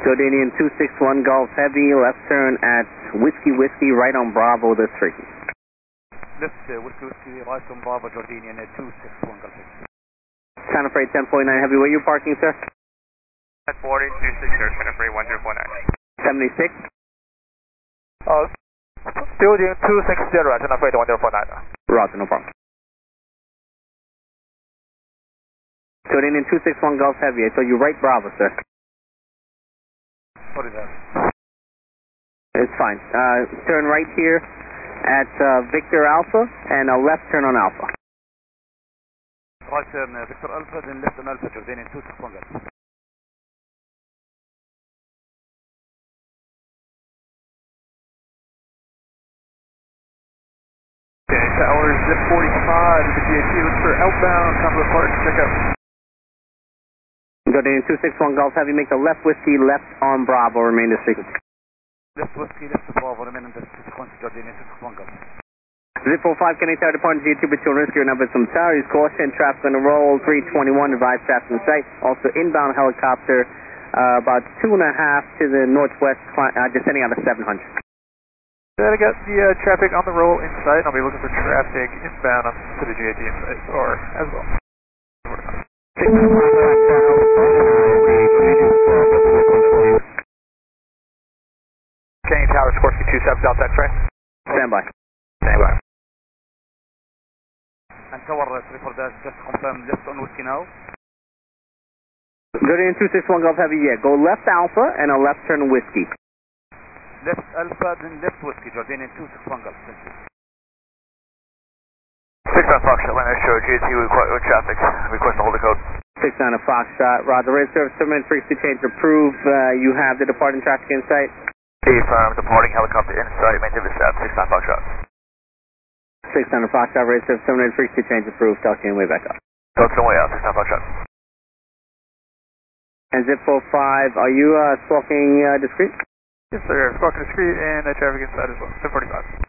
Jordanian 261 Golf Heavy, left turn at Whiskey Whiskey, right on Bravo, this freaky. Left Whiskey Whiskey, right on Bravo, Jordanian 261 Golf Heavy. Santa Fe 1049 Heavy, where are you parking, sir? At 4026, sir, Santa Fe 1049. 76? Building 260, Santa Fe 1049. Roger, no problem. Jordanian 261 Golf Heavy, I saw you right Bravo, sir. What is that? It's fine. Turn right here at Victor Alpha, and a left turn on Alpha. Right turn Victor Alpha, then left on Alpha, Jordanian 261 Golf. Okay, Towers, zip 45, the GAT, look for outbound, Cumberland Park, check out. Jordanian 261 Golf Heavy, make the left Whiskey, left on Bravo, remain this frequency. Left Whiskey, left Bravo, remain in the sequence, Jordanian 261 Golf. Zip 45, can I tower departing GAT between risk your number some tower, use caution, traffic on the roll, 321, advise traffic in sight. Also inbound helicopter, about 2.5 to the northwest, descending out of 700. Then I got the traffic on the roll in sight, and I'll be looking for traffic inbound to the GAT in sight, or as well. Kenny Tower, Sikorsky 27 Delta X-ray. Stand by. Stand by. And Tower 34 just confirm left on Whiskey now. Jordanian 261 Golf Heavy, yeah, go left Alpha and a left turn Whiskey. Left Alpha, then left Whiskey, Jordanian 261 Golf. Thank you. 69 Fox, Atlanta Show, GAT with traffic, request to hold the code. 69 Foxtrot, Roger, rail service, 7 minutes frequency change approved. You have the departing traffic in sight. Affirm, departing helicopter in sight, maintain the staff, 69 Foxtrot. 69 Foxtrot, rail service, 7 minutes frequency change approved. Talk to you on the way back up. Talk to the way out, 69 Foxtrot. And Zip 45, are you squawking discreet? Yes sir, squawking discreet and traffic inside as well, 1045.